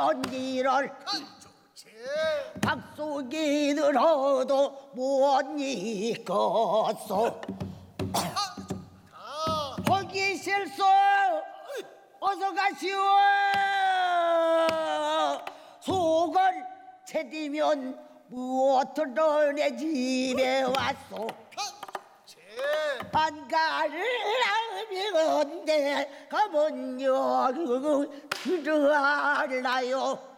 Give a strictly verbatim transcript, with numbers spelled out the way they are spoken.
이런 일을 박수기 들어도 못이겠소. 거기 실소 어서 가시오. 속을 채디면 무엇으로 내 집에 왔소. 반가를 하면데 가면요 들어알라요.